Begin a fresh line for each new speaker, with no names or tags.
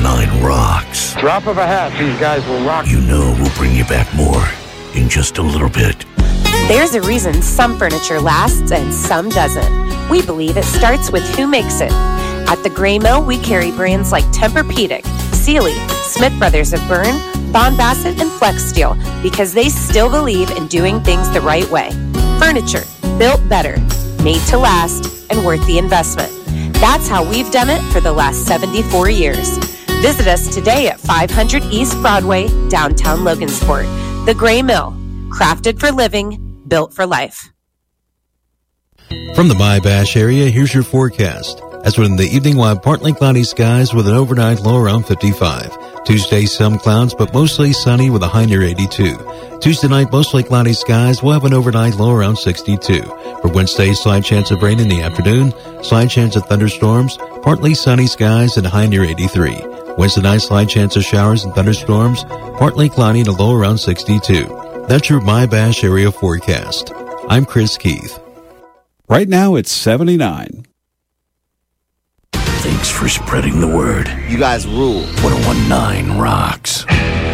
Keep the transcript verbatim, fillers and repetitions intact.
nine rocks.
Drop of a hat, these guys will rock.
You know we'll bring you back more in just a little bit.
There's a reason some furniture lasts and some doesn't. We believe it starts with who makes it. At the Gray Mill, we carry brands like Tempur-Pedic, Sealy, Smith Brothers of Bern, Bond Bassett, and Flex Steel because they still believe in doing things the right way. Furniture built better, made to last, and worth the investment. That's how we've done it for the last seventy-four years. Visit us today at five hundred East Broadway, downtown Logansport. The Gray Mill, crafted for living, built for life.
From the Wabash area, here's your forecast. As in the evening, we'll have partly cloudy skies with an overnight low around fifty-five. Tuesday, some clouds, but mostly sunny with a high near eighty-two. Tuesday night, mostly cloudy skies. We'll have an overnight low around sixty-two. For Wednesday, slight chance of rain in the afternoon, slight chance of thunderstorms, partly sunny skies and a high near eighty-three. Wednesday night, slight chance of showers and thunderstorms, partly cloudy and a low around sixty-two. That's your Wabash area forecast. I'm Chris Keith.
Right now, it's seventy-nine.
Thanks for spreading the word.
You guys rule.
one oh one point nine rocks.